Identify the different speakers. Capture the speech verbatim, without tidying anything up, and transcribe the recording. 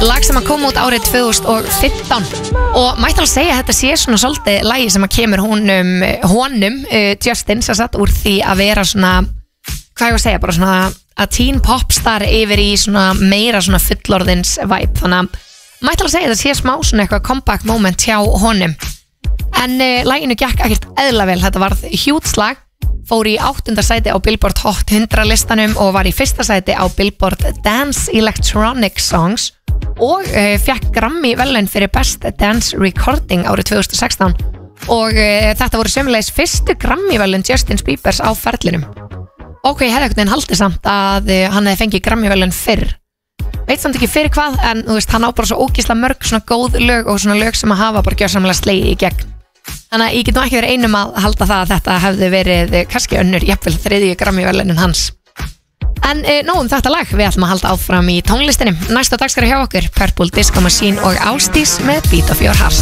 Speaker 1: lag sem að koma út árið tvö þúsund og fimmtán og mætti alveg segja að þetta sé svona svolítið lagi sem að kemur honum, honum uh, Justin, sem satt úr því að vera svona, hvað ég að segja, bara svona að teen popstar yfir í svona meira svona fullorðins vibe, þannig að mætti alveg segja að þetta sé smá svona eitthvað comeback moment hjá honum. En uh, laginu gekk ekkert eðla vel, þetta varð huge lag, fór í áttunda sæti á Billboard Hot hundrað listanum og var í fyrsta sæti á Billboard Dance Electronic Songs og uh, fekk Grammy verðlaun fyrir Best Dance Recording árið tvö þúsund og sextán og uh, þetta voru sömulegis fyrstu Grammy verðlaun Justin Biebers á ferlinum. Ok, ég hefði ekkert en haldið samt að uh, hann hefði fengið Grammy verðlaun fyrr. Veit samt ekki fyrir hvað, en þú veist, hann á bara svo ógeðslega mörg svona góð lög og svona lög sem að hafa bara gjörsamlega slegið í gegn. Þannig að ég get nú ekki verið einum að halda það að þetta hefði verið kannski önnur, jafnvel þriðju Grammy-verðlaunin hans. En e, nóg um þetta lag, við ætlum að halda áfram í tónlistinni. Næsta dagskrá hjá okkur, Purple Disco Machine og Ásdís með Beat of Your Heart.